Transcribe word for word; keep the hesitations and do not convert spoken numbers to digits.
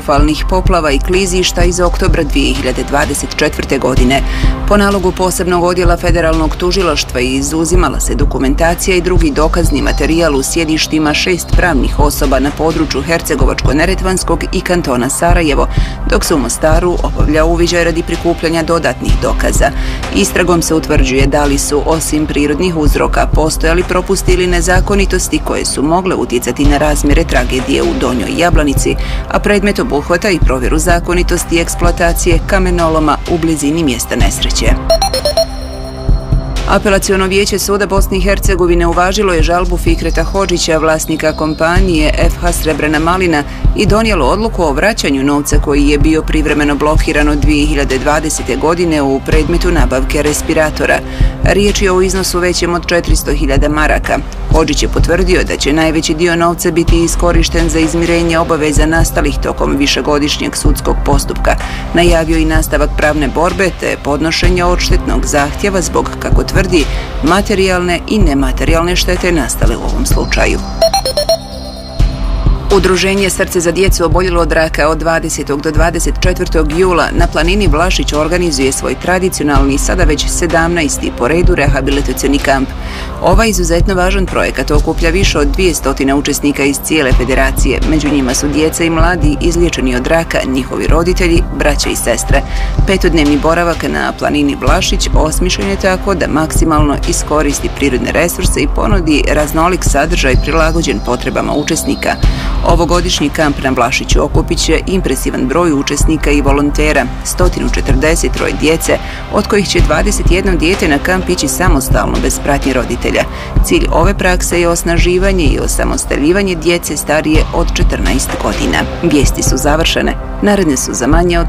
katastrofalnih poplava i klizišta iz oktobra dvije hiljade dvadeset četvrte. godine. Po nalogu posebnog odjela federalnog tužilaštva izuzimala se dokumentacija i drugi dokazni materijal u sjedištima šest pravnih osoba na području Hercegovačko-neretvanskog i kantona Sarajevo, dok se u Mostaru obavlja uviđaj radi prikupljanja dodatnih dokaza. Istragom se utvrđuje da li su, osim prirodnih uzroka, postojali propusti ili nezakonitosti koje su mogle utjecati na razmjere tragedije u Donjoj Jablanici, a predmet obuhvata i provjeru zakonitosti i eksploatacije kamenoloma u blizini mjesta nesreće. Apelaciono vijeće suda Bosne i Hercegovine uvažilo je žalbu Fikreta Hodžića, vlasnika kompanije F H Srebrena malina, i donijelo odluku o vraćanju novca koji je bio privremeno blokiran od dvije hiljade dvadesete. godine u predmetu nabavke respiratora. Riječ je o iznosu većem od četiristo hiljada maraka. Hodžić je potvrdio da će najveći dio novca biti iskorišten za izmirenje obaveza nastalih tokom višegodišnjeg sudskog postupka. Najavio i nastavak pravne borbe te podnošenje odštetnog zahtjeva zbog, kako tvrdi, materijalne i nematerijalne štete nastale u ovom slučaju. Udruženje Srce za djecu oboljelo od raka od dvadesetog do dvadeset četvrtog jula na planini Vlašić organizuje svoj tradicionalni, sada već sedamnaesti po redu rehabilitacioni kamp. Ovaj izuzetno važan projekat okuplja više od dvjesto učesnika iz cijele federacije. Među njima su djeca i mladi izliječeni od raka, njihovi roditelji, braća i sestre. Petodnevni boravak na planini Vlašić osmišljen je tako da maksimalno iskoristi prirodne resurse i ponudi raznolik sadržaj prilagođen potrebama učesnika. Ovogodišnji kamp na Vlašiću okupit će impresivan broj učesnika i volontera, sto četrdeset troje djece, od kojih će dvadeset jedno dijete na kamp ići samostalno bez pratnje roditelja. Cilj ove prakse je osnaživanje i osamostaljivanje djece starije od četrnaest godina. Vijesti su završene. Naredne su za manje od